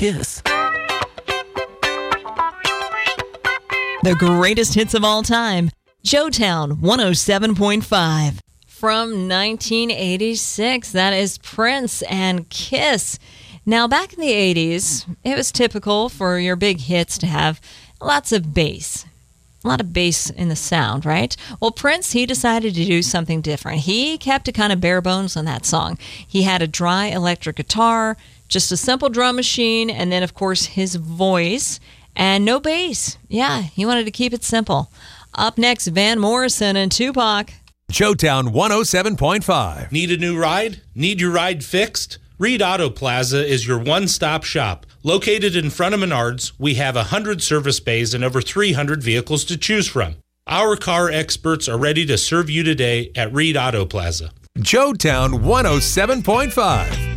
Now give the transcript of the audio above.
Kiss. The greatest hits of all time. Joetown 107.5. From 1986, that is Prince and Kiss. Now, back in the 80s, it was typical for your big hits to have lots of bass. A lot of bass in the sound, right? Well, Prince, he decided to do something different. He kept it kind of bare bones on that song. He had a dry electric guitar, just a simple drum machine, and then, of course, his voice, and no bass. Yeah, he wanted to keep it simple. Up next, Van Morrison and Tupac. Joetown 107.5. Need a new ride? Need your ride fixed? Reed Auto Plaza is your one-stop shop. Located in front of Menards, we have 100 service bays and over 300 vehicles to choose from. Our car experts are ready to serve you today at Reed Auto Plaza. Joetown 107.5.